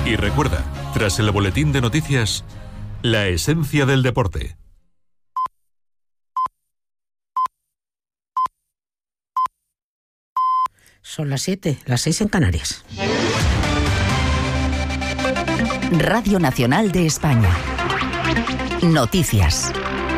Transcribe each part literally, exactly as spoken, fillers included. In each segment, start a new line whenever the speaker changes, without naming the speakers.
Y recuerda, tras el boletín de noticias, la esencia del deporte.
Son las siete, las seis en Canarias.
Radio Nacional de España. Noticias.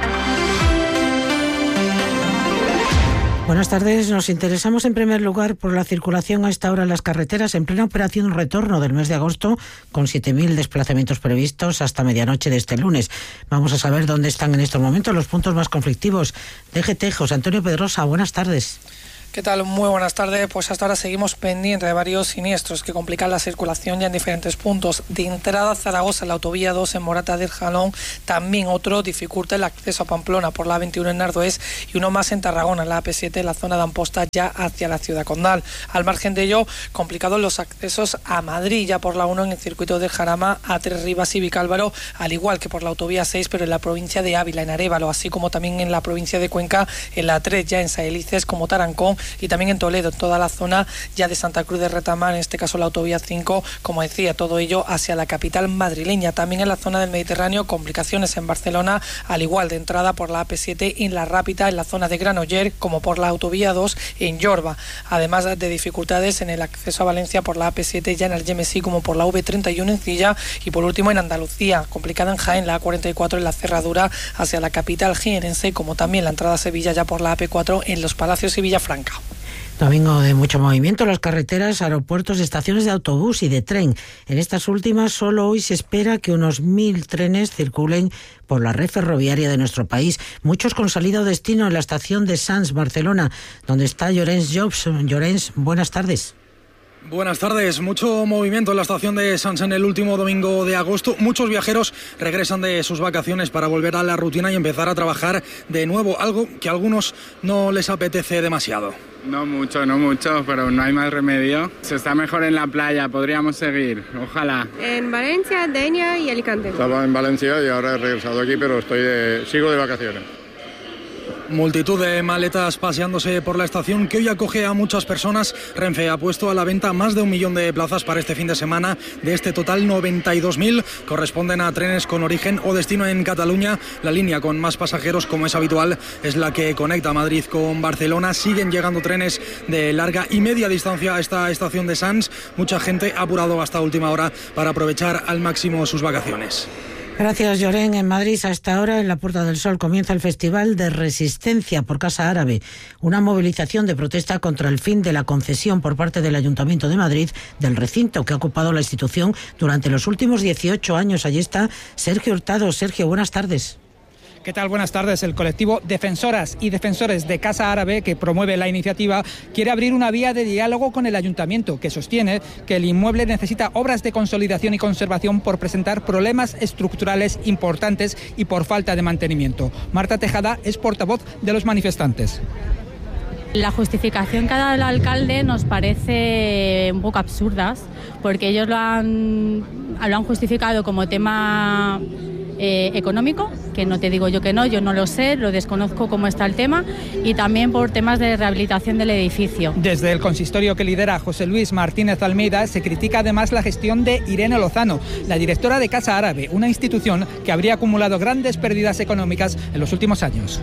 Buenas tardes. Nos interesamos en primer lugar por la circulación a esta hora en las carreteras en plena operación retorno del mes de agosto, con siete mil desplazamientos previstos hasta medianoche de este lunes. Vamos a saber dónde están en estos momentos los puntos más conflictivos. D G T, José Antonio Pedrosa, buenas tardes.
¿Qué tal? Muy buenas tardes. Pues hasta ahora seguimos pendientes de varios siniestros que complican la circulación ya en diferentes puntos. De entrada a Zaragoza, la autovía dos en Morata del Jalón. También otro dificulta el acceso a Pamplona por la A veintiuno en Nardoes y uno más en Tarragona, en la A P siete, en la zona de Amposta, ya hacia la ciudad condal. Al margen de ello, complicados los accesos a Madrid, ya por la uno en el circuito del Jarama, A tres Rivas y Vicálvaro, al igual que por la autovía seis, pero en la provincia de Ávila, en Arévalo, así como también en la provincia de Cuenca, en la tres, ya en Saelices, como Tarancón, y también en Toledo, en toda la zona ya de Santa Cruz de Retamar, en este caso la autovía cinco, como decía, todo ello hacia la capital madrileña. También en la zona del Mediterráneo, complicaciones en Barcelona, al igual de entrada por la A P siete en La Rápita, en la zona de Granollers, como por la autovía dos en Yorba, además de dificultades en el acceso a Valencia por la A P siete, ya en Algemesí, como por la V treinta y uno en Cilla, y por último en Andalucía, complicada en Jaén, la A cuarenta y cuatro en la cerradura hacia la capital jienense, como también la entrada a Sevilla ya por la A P cuatro en Los Palacios y Villafranca.
Domingo de mucho movimiento en las carreteras, aeropuertos, estaciones de autobús y de tren. En estas últimas, solo hoy se espera que unos mil trenes circulen por la red ferroviaria de nuestro país, muchos con salida o destino en la estación de Sants, Barcelona, donde está Llorens Jobs. Llorens, buenas tardes.
Buenas tardes. Mucho movimiento en la estación de Sants en el último domingo de agosto. Muchos viajeros regresan de sus vacaciones para volver a la rutina y empezar a trabajar de nuevo, algo que a algunos no les apetece demasiado.
No mucho, no mucho, pero no hay más remedio. Se está mejor en la playa, podríamos seguir, ojalá.
En Valencia, Denia y Alicante.
Estaba en Valencia y ahora he regresado aquí, pero estoy de, sigo de vacaciones.
Multitud de maletas paseándose por la estación que hoy acoge a muchas personas. Renfe ha puesto a la venta más de un millón de plazas para este fin de semana. De este total, noventa y dos mil corresponden a trenes con origen o destino en Cataluña. La línea con más pasajeros, como es habitual, es la que conecta Madrid con Barcelona. Siguen llegando trenes de larga y media distancia a esta estación de Sants. Mucha gente ha apurado hasta última hora para aprovechar al máximo sus vacaciones.
Gracias, Llorén. En Madrid, a esta hora, en la Puerta del Sol, comienza el Festival de Resistencia por Casa Árabe, una movilización de protesta contra el fin de la concesión por parte del Ayuntamiento de Madrid del recinto que ha ocupado la institución durante los últimos dieciocho años. Allí está Sergio Hurtado. Sergio, buenas tardes.
¿Qué tal? Buenas tardes. El colectivo Defensoras y Defensores de Casa Árabe, que promueve la iniciativa, quiere abrir una vía de diálogo con el ayuntamiento, que sostiene que el inmueble necesita obras de consolidación y conservación por presentar problemas estructurales importantes y por falta de mantenimiento. Marta Tejada es portavoz de los manifestantes.
La justificación que ha dado el alcalde nos parece un poco absurdas, porque ellos lo han, lo han justificado como tema Eh, económico, que no te digo yo que no, yo no lo sé, lo desconozco cómo está el tema, y también por temas de rehabilitación del edificio.
Desde el consistorio que lidera José Luis Martínez Almeida se critica además la gestión de Irene Lozano, la directora de Casa Árabe, una institución que habría acumulado grandes pérdidas económicas en los últimos años.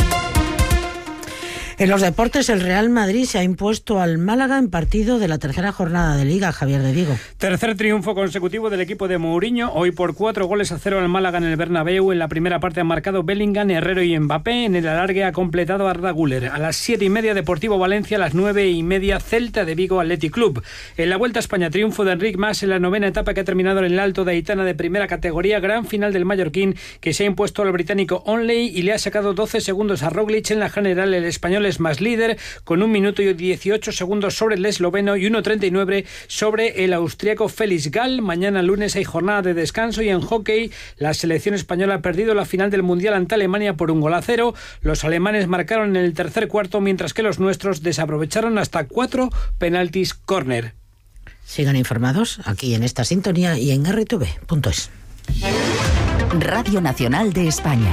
En los deportes, el Real Madrid se ha impuesto al Málaga en partido de la tercera jornada de Liga. Javier de Vigo.
Tercer triunfo consecutivo del equipo de Mourinho, hoy por cuatro goles a cero al Málaga en el Bernabéu. En la primera parte han marcado Bellingham, Herrero y Mbappé. En el alargue ha completado Arda Güler. A las siete y media Deportivo Valencia, a las nueve y media Celta de Vigo Athletic Club. En la Vuelta a España, triunfo de Enric Mas en la novena etapa que ha terminado en el Alto de Aitana de primera categoría. Gran final del mallorquín, que se ha impuesto al británico Onley y le ha sacado doce segundos a Roglic. En la general, el español es más líder con un minuto y dieciocho segundos sobre el esloveno y uno treinta y nueve sobre el austriaco Félix Gall. Mañana lunes hay jornada de descanso y en hockey la selección española ha perdido la final del Mundial ante Alemania por un gol a cero. Los alemanes marcaron en el tercer cuarto, mientras que los nuestros desaprovecharon hasta cuatro penaltis córner.
Sigan informados aquí en esta sintonía y en erre te ve punto es.
Radio Nacional de España.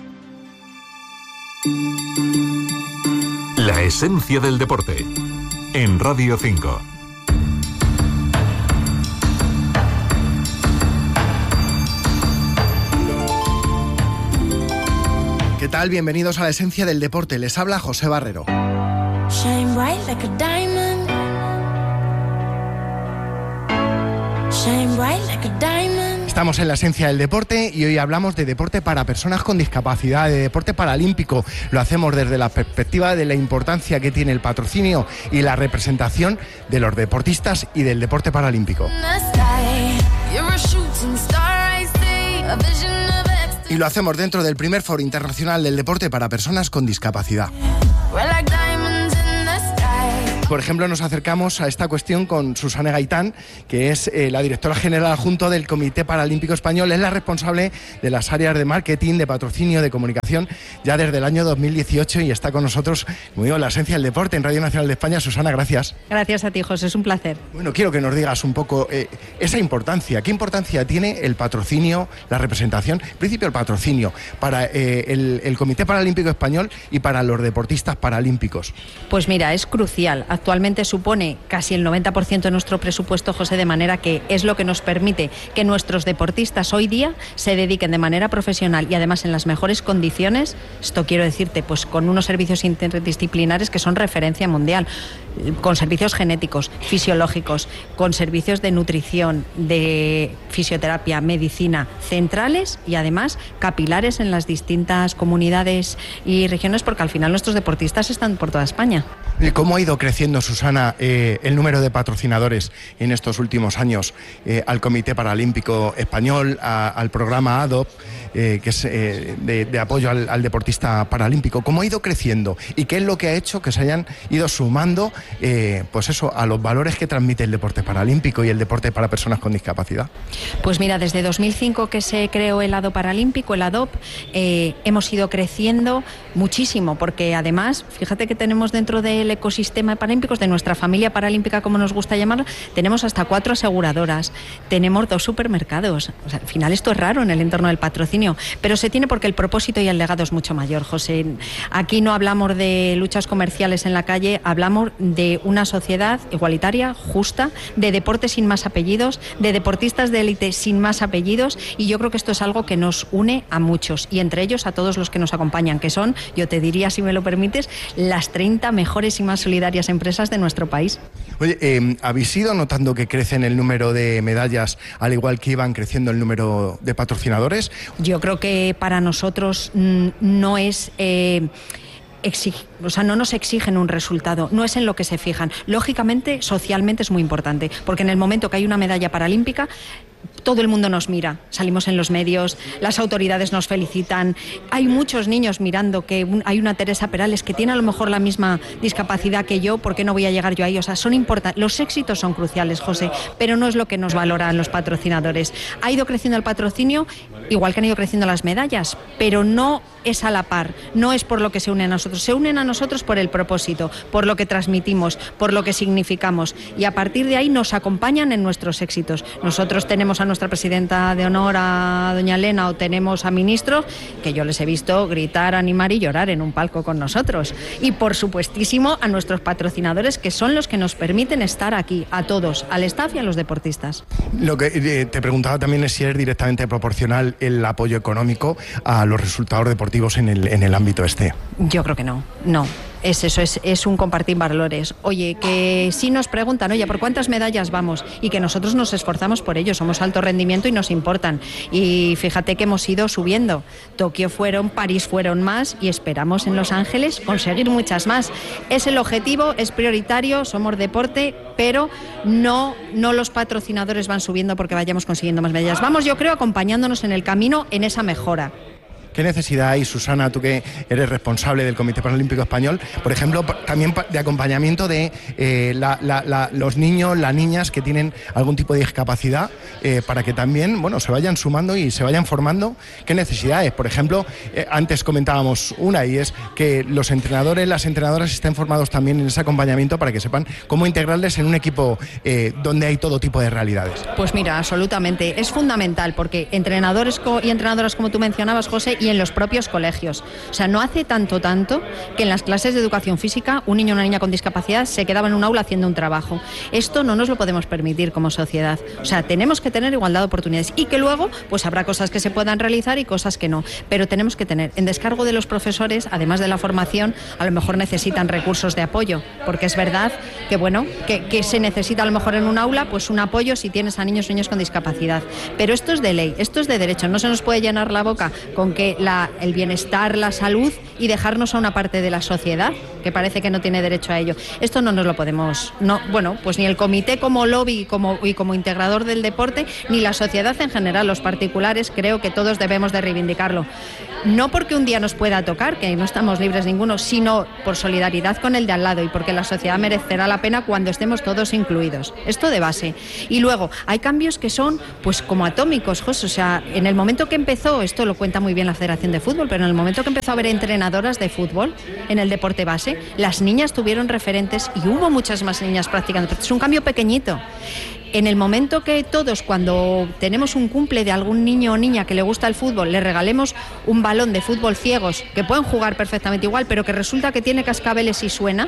La esencia del deporte. en Radio cinco.
¿Qué tal? Bienvenidos a la esencia del deporte. Les habla José Barrero. Shine bright like a diamond. Shine bright like a diamond. Estamos en la esencia del deporte y hoy hablamos de deporte para personas con discapacidad, de deporte paralímpico. Lo hacemos desde la perspectiva de la importancia que tiene el patrocinio y la representación de los deportistas y del deporte paralímpico. Y lo hacemos dentro del primer Foro Internacional del Deporte para Personas con Discapacidad. Por ejemplo, nos acercamos a esta cuestión con Susana Gaitán, que es eh, la directora general adjunta del Comité Paralímpico Español. Es la responsable de las áreas de marketing, de patrocinio, de comunicación, ya desde el año dos mil dieciocho, y está con nosotros, como digo, la esencia del deporte en Radio Nacional de España. Susana, gracias.
Gracias a ti, José, es un placer.
Bueno, quiero que nos digas un poco eh, esa importancia. ¿Qué importancia tiene el patrocinio, la representación, en principio el patrocinio, para eh, el, el Comité Paralímpico Español y para los deportistas paralímpicos?
Pues mira, es crucial. Actualmente supone casi el noventa por ciento de nuestro presupuesto, José, de manera que es lo que nos permite que nuestros deportistas hoy día se dediquen de manera profesional y además en las mejores condiciones. Esto quiero decirte, pues con unos servicios interdisciplinares que son referencia mundial, con servicios genéticos, fisiológicos, con servicios de nutrición, de fisioterapia, medicina, centrales y además capilares en las distintas comunidades y regiones, porque al final nuestros deportistas están por toda España.
¿Cómo ha ido creciendo, Susana, eh, el número de patrocinadores en estos últimos años eh, al Comité Paralímpico Español, a, al programa A D O P, eh, que es eh, de, de apoyo al, al deportista paralímpico? ¿Cómo ha ido creciendo y qué es lo que ha hecho que se hayan ido sumando eh, pues eso, a los valores que transmite el deporte paralímpico y el deporte para personas con discapacidad?
Pues mira, desde dos mil cinco que se creó el A D O Paralímpico, el A D O P, eh, hemos ido creciendo muchísimo, porque además, fíjate que tenemos dentro del ecosistema paralímpico, de nuestra familia paralímpica, como nos gusta llamarlo, tenemos hasta cuatro aseguradoras, tenemos dos supermercados. O sea, al final esto es raro en el entorno del patrocinio, pero se tiene porque el propósito y el legado es mucho mayor, José. Aquí no hablamos de luchas comerciales en la calle, hablamos de una sociedad igualitaria, justa, de deportes sin más apellidos, de deportistas de élite sin más apellidos, y yo creo que esto es algo que nos une a muchos, y entre ellos a todos los que nos acompañan, que son, yo te diría, si me lo permites, las treinta mejores y más solidarias empresas de nuestro país.
Oye, eh, ¿habéis ido notando que crece el número de medallas al igual que iban creciendo el número de patrocinadores?
Yo creo que para nosotros mm, no es... Eh, Exig, o sea, no nos exigen un resultado, no es en lo que se fijan. Lógicamente, socialmente es muy importante, porque en el momento que hay una medalla paralímpica, todo el mundo nos mira, salimos en los medios, las autoridades nos felicitan, hay muchos niños mirando que un, hay una Teresa Perales que tiene a lo mejor la misma discapacidad que yo, ¿por qué no voy a llegar yo ahí? O sea, son importantes, los éxitos son cruciales, José, pero no es lo que nos valoran los patrocinadores. Ha ido creciendo el patrocinio, igual que han ido creciendo las medallas, pero no es a la par, no es por lo que se unen a nosotros, se unen a nosotros por el propósito, por lo que transmitimos, por lo que significamos, y a partir de ahí nos acompañan en nuestros éxitos. Nosotros tenemos a nuestra presidenta de honor, a doña Elena, o tenemos a ministros que yo les he visto gritar, animar y llorar en un palco con nosotros, y por supuestísimo a nuestros patrocinadores, que son los que nos permiten estar aquí, a todos, al staff y a los deportistas.
Lo que eh, te preguntaba también es si es directamente proporcional el apoyo económico a los resultados deportivos en el, en el ámbito este.
Yo creo que no, no. Es eso, es, es un compartir valores. Oye, que si nos preguntan, oye, ¿por cuántas medallas vamos? Y que nosotros nos esforzamos por ello, somos alto rendimiento y nos importan. Y fíjate que hemos ido subiendo. Tokio fueron, París fueron más, y esperamos en Los Ángeles conseguir muchas más. Es el objetivo, es prioritario, somos deporte, pero no, no los patrocinadores van subiendo porque vayamos consiguiendo más medallas. Vamos, yo creo, acompañándonos en el camino, en esa mejora.
¿Qué necesidad hay, Susana, tú que eres responsable del Comité Paralímpico Español, por ejemplo, también de acompañamiento de eh, la, la, la, los niños, las niñas que tienen algún tipo de discapacidad, eh, para que también, bueno, se vayan sumando y se vayan formando? ¿Qué necesidades? Por ejemplo, eh, antes comentábamos una, y es que los entrenadores, las entrenadoras estén formados también en ese acompañamiento para que sepan cómo integrarles en un equipo eh, donde hay todo tipo de realidades.
Pues mira, absolutamente, es fundamental, porque entrenadores y entrenadoras, como tú mencionabas, José, y en los propios colegios. O sea, no hace tanto, tanto que en las clases de educación física un niño o una niña con discapacidad se quedaba en un aula haciendo un trabajo. Esto no nos lo podemos permitir como sociedad. O sea, tenemos que tener igualdad de oportunidades y que luego pues habrá cosas que se puedan realizar y cosas que no. Pero tenemos que tener en descargo de los profesores, además de la formación, a lo mejor necesitan recursos de apoyo, porque es verdad que, bueno, que, que se necesita a lo mejor en un aula pues un apoyo si tienes a niños o niños con discapacidad. Pero esto es de ley, esto es de derecho. No se nos puede llenar la boca con que la, el bienestar, la salud y dejarnos a una parte de la sociedad que parece que no tiene derecho a ello. Esto no nos lo podemos, no, bueno, pues ni el comité como lobby como, y como integrador del deporte, ni la sociedad en general, los particulares, creo que todos debemos de reivindicarlo. No porque un día nos pueda tocar, que no estamos libres ninguno, sino por solidaridad con el de al lado y porque la sociedad merecerá la pena cuando estemos todos incluidos. Esto de base. Y luego, hay cambios que son pues como atómicos, José. O sea, en el momento que empezó, esto lo cuenta muy bien la Federación de Fútbol, pero en el momento que empezó a haber entrenadoras de fútbol en el deporte base, las niñas tuvieron referentes y hubo muchas más niñas practicando. Pero es un cambio pequeñito. En el momento que todos, cuando tenemos un cumple de algún niño o niña que le gusta el fútbol, le regalemos un balón de fútbol ciegos, que pueden jugar perfectamente igual, pero que resulta que tiene cascabeles y suena,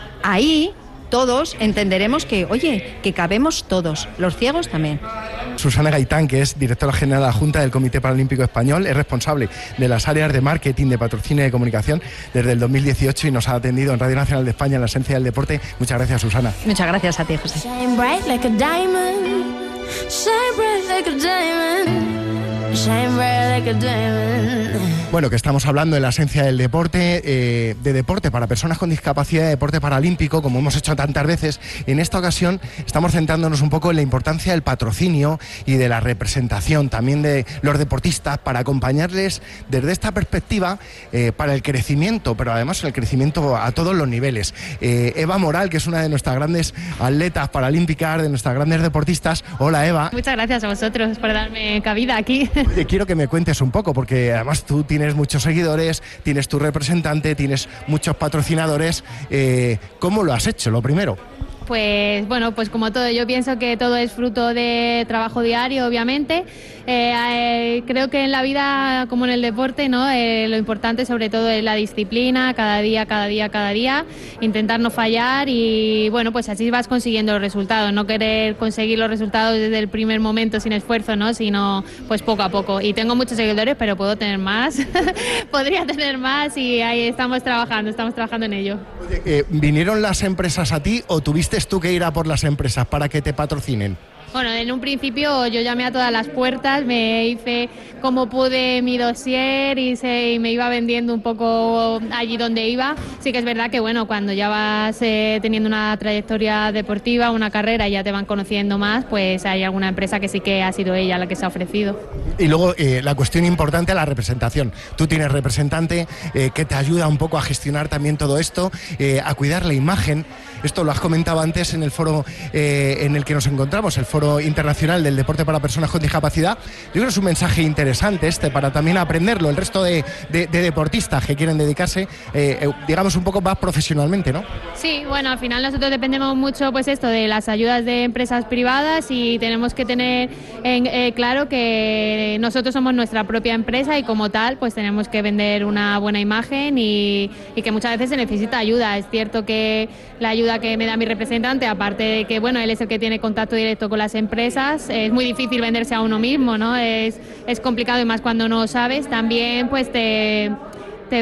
ahí todos entenderemos que, oye, que cabemos todos, los ciegos también.
Susana Gaitán, que es directora general adjunta del Comité Paralímpico Español, es responsable de las áreas de marketing, de patrocinio y de comunicación desde el dos mil dieciocho y nos ha atendido en Radio Nacional de España en la Esencia del Deporte. Muchas gracias, Susana.
Muchas gracias a ti, José.
Shine bright like a diamond, shine bright like a diamond. Shine bright like a diamond.
Bueno, que estamos hablando en la esencia del deporte, eh, de deporte para personas con discapacidad, de deporte paralímpico, como hemos hecho tantas veces. En esta ocasión estamos centrándonos un poco en la importancia del patrocinio y de la representación también de los deportistas para acompañarles desde esta perspectiva eh, para el crecimiento, pero además el crecimiento a todos los niveles. Eh, Eva Moral, que es una de nuestras grandes atletas paralímpicas, de nuestras grandes deportistas. Hola, Eva.
Muchas gracias a vosotros por darme cabida aquí.
Oye, quiero que me cuentes un poco, porque además tú tienes muchos seguidores, tienes tu representante, tienes muchos patrocinadores. Eh, ¿Cómo lo has hecho, lo primero?
Pues bueno, pues como todo, yo pienso que todo es fruto de trabajo diario, obviamente. Eh, eh, creo que en la vida, como en el deporte, ¿no? Eh, lo importante sobre todo es la disciplina, cada día, cada día, cada día, intentar no fallar y bueno, pues así vas consiguiendo los resultados, no querer conseguir los resultados desde el primer momento sin esfuerzo, ¿no? Sino pues poco a poco. Y tengo muchos seguidores, pero puedo tener más, podría tener más y ahí estamos trabajando, estamos trabajando en ello.
Oye, eh, ¿vinieron las empresas a ti o tuviste tú que ir a por las empresas para que te patrocinen?
Bueno, en un principio yo llamé a todas las puertas, me hice como pude mi dossier y, se, y me iba vendiendo un poco allí donde iba. Sí que es verdad que bueno, cuando ya vas eh, teniendo una trayectoria deportiva, una carrera y ya te van conociendo más, pues hay alguna empresa que sí que ha sido ella la que se ha ofrecido. Y
luego eh, la cuestión importante, la representación. Tú tienes representante eh, que te ayuda un poco a gestionar también todo esto, eh, a cuidar la imagen. Esto lo has comentado antes en el foro eh, en el que nos encontramos, el Foro Internacional del Deporte para Personas con Discapacidad. Yo creo que es un mensaje interesante este para también aprenderlo el resto de, de, de deportistas que quieren dedicarse, eh, digamos, un poco más profesionalmente, ¿no?
Sí, bueno, al final nosotros dependemos mucho, pues esto, de las ayudas de empresas privadas y tenemos que tener en, eh, claro que nosotros somos nuestra propia empresa y como tal, pues tenemos que vender una buena imagen y, y que muchas veces se necesita ayuda. Es cierto que la ayuda que me da mi representante, aparte de que bueno, él es el que tiene contacto directo con las empresas, es muy difícil venderse a uno mismo, ¿no? Es, es complicado y más cuando no sabes, también pues te, te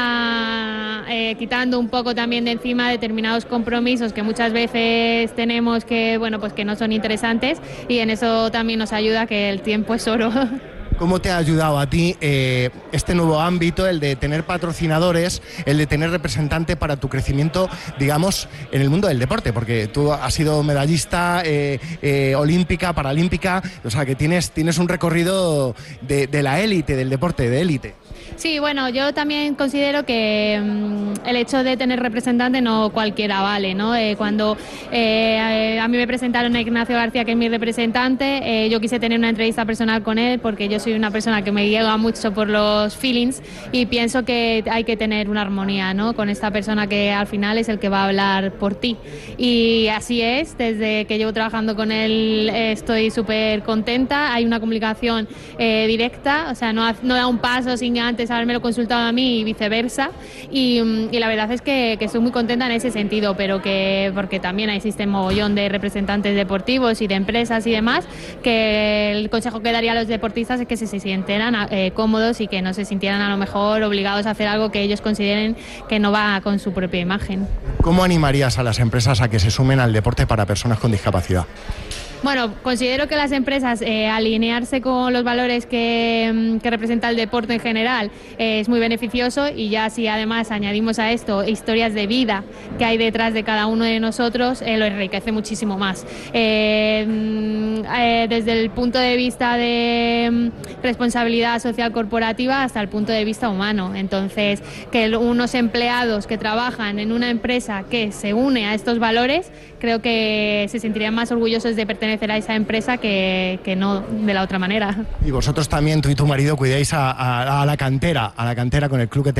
va eh, quitando un poco también de encima determinados compromisos que muchas veces tenemos que, bueno, pues que no son interesantes y en eso también nos ayuda que el tiempo es oro.
¿Cómo te ha ayudado a ti eh, este nuevo ámbito, el de tener patrocinadores, el de tener representante para tu crecimiento, digamos, en el mundo del deporte? Porque tú has sido medallista eh, eh, olímpica, paralímpica, o sea que tienes, tienes un recorrido de, de la élite, del deporte de élite.
Sí, bueno, yo también considero que mmm, el hecho de tener representante no cualquiera vale, ¿no? Eh, cuando eh, a mí me presentaron a Ignacio García, que es mi representante, eh, yo quise tener una entrevista personal con él porque yo soy una persona que me llega mucho por los feelings y pienso que hay que tener una armonía, ¿no? Con esta persona que al final es el que va a hablar por ti. Y así es, desde que llevo trabajando con él eh, estoy súper contenta, hay una comunicación eh, directa, o sea, no, no da un paso sin antes
antes habérmelo consultado a mí y viceversa, y, y la verdad es que, que estoy muy contenta en ese sentido, pero que porque también existe un mogollón de representantes deportivos y de empresas y demás, que el consejo que daría a los deportistas es que se, se sintieran eh, cómodos y que no se sintieran a lo mejor obligados a hacer algo que ellos consideren que no va con su propia imagen.
¿Cómo animarías a las empresas a que se sumen al deporte para personas con discapacidad?
Bueno, considero que las empresas eh, alinearse con los valores que, que representa el deporte en general eh, es muy beneficioso, y ya si además añadimos a esto historias de vida que hay detrás de cada uno de nosotros, eh, lo enriquece muchísimo más. Eh, eh, desde el punto de vista de responsabilidad social corporativa hasta el punto de vista humano. Entonces, que unos empleados que trabajan en una empresa que se une a estos valores, creo que se sentirían más orgullosos de pertenecer a esa empresa que, que no de la otra manera.
Y vosotros también, tú y tu marido, cuidáis a, a, a la cantera, a la cantera con el club que tenéis.